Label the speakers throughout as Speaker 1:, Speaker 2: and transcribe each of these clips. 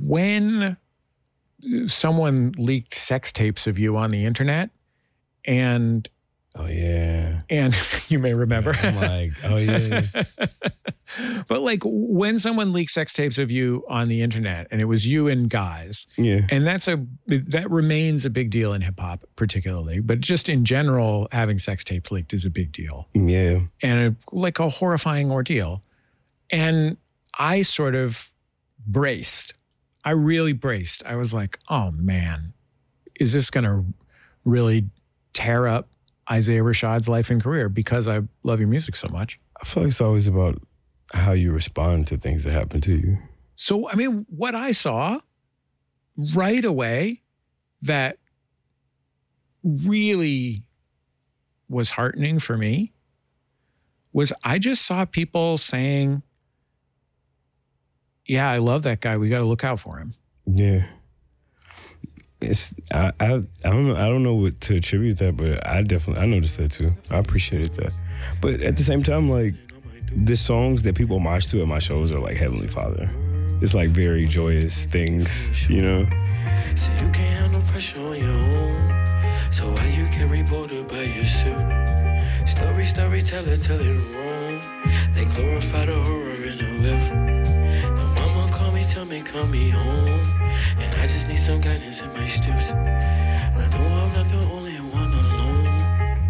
Speaker 1: when someone leaked sex tapes of you on the internet, and
Speaker 2: oh yeah,
Speaker 1: and you may remember.
Speaker 2: I'm like, oh yeah.
Speaker 1: But like when someone leaks sex tapes of you on the internet, and it was you and guys,
Speaker 2: yeah,
Speaker 1: and that remains a big deal in hip hop, particularly, but just in general, having sex tapes leaked is a big deal.
Speaker 2: Yeah,
Speaker 1: and like a horrifying ordeal. And I sort of braced. I really braced. I was like, oh man, is this going to really tear up Isaiah Rashad's life and career because I love your music so much?
Speaker 2: I feel like it's always about how you respond to things that happen to you.
Speaker 1: So, I mean, what I saw right away that really was heartening for me was I just saw people saying, yeah, I love that guy. We got to look out for him.
Speaker 2: Yeah. I don't know what to attribute that, but I noticed that too. I appreciated that. But at the same time, like, the songs that people march to at my shows are like Heavenly Father. It's like very joyous things, you know?
Speaker 3: So you can't have no pressure on your own. So why you get reboarded by your suit? Story, tell it wrong. They glorify the horror in the whiff. Now mama tell me, call me home. And I just need some guidance in my steps. I know I'm not the only one alone.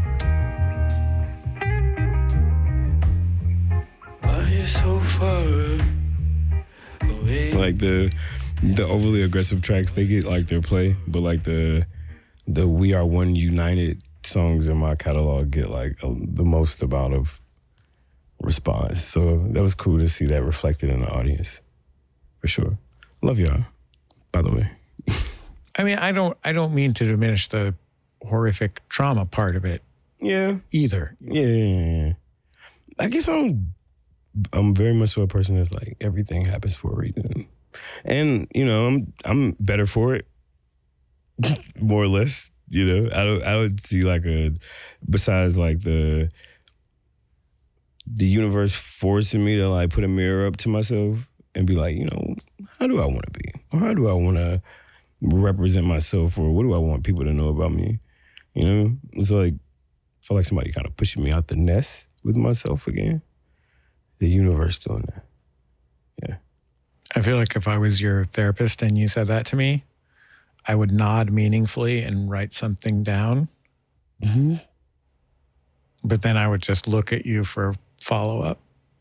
Speaker 3: Why you so far away?
Speaker 2: Like the overly aggressive tracks, they get like their play, but like the We Are One United songs in my catalog get like the most amount of response. So that was cool to see that reflected in the audience. For sure. Love y'all, by the way.
Speaker 1: I mean, I don't mean to diminish the horrific trauma part of it.
Speaker 2: Yeah.
Speaker 1: Either.
Speaker 2: Yeah. I guess I'm very much so a person that's like, everything happens for a reason. And, you know, I'm better for it. More or less, you know. I would see like besides like the universe forcing me to like put a mirror up to myself and be like, you know, how do I want to be? Or how do I want to represent myself? Or what do I want people to know about me? You know? It's like, I feel like somebody kind of pushing me out the nest with myself again. The universe doing that. Yeah.
Speaker 1: I feel like if I was your therapist and you said that to me, I would nod meaningfully and write something down.
Speaker 2: Mm-hmm.
Speaker 1: But then I would just look at you for follow-up.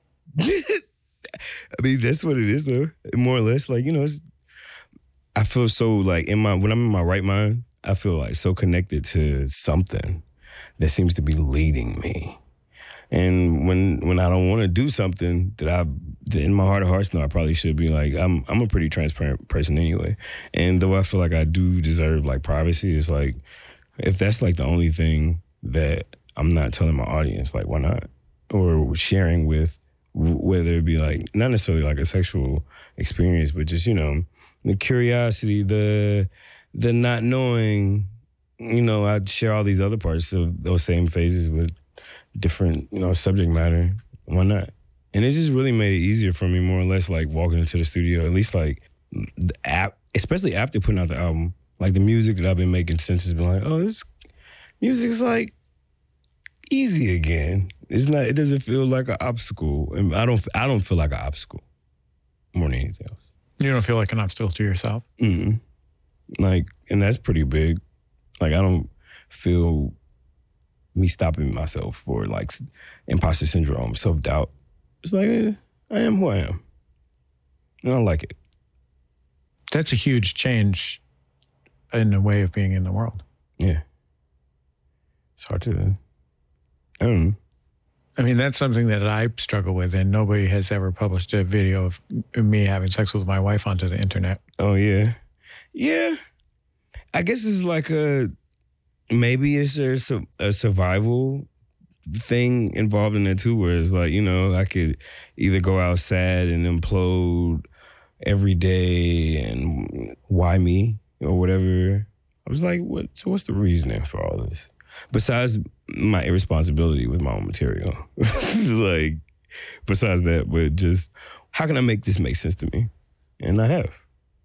Speaker 2: I mean, that's what it is, though. More or less, like, you know, I feel so like when I'm in my right mind, I feel like so connected to something that seems to be leading me. And when I don't want to do something that in my heart of hearts, no, I probably should be like, I'm a pretty transparent person anyway. And though I feel like I do deserve like privacy, it's like, if that's like the only thing that I'm not telling my audience, like, why not? Or sharing with, whether it be like, not necessarily like a sexual experience, but just, you know, the curiosity, the not knowing, you know, I'd share all these other parts of those same phases with different, you know, subject matter. Why not? And it just really made it easier for me, more or less, like walking into the studio, at least like the app, especially after putting out the album, like the music that I've been making since has been like, oh, this music's like easy again. It's not, it doesn't feel like an obstacle. And I don't feel like an obstacle more than anything else.
Speaker 1: You don't feel like an obstacle to yourself?
Speaker 2: Mm-mm. Like, and that's pretty big. Like, I don't feel me stopping myself for like imposter syndrome, self-doubt. It's like, I am who I am. And I like it.
Speaker 1: That's a huge change in a way of being in the world.
Speaker 2: Yeah. It's hard to, I don't know.
Speaker 1: I mean, that's something that I struggle with, and nobody has ever published a video of me having sex with my wife onto the internet.
Speaker 2: Oh, yeah. Yeah. I guess it's like maybe it's a survival thing involved in it too, where it's like, you know, I could either go out sad and implode every day and why me or whatever. I was like, what's the reasoning for all this? Besides my irresponsibility with my own material. Like, besides that, but just, how can I make this make sense to me? And I have.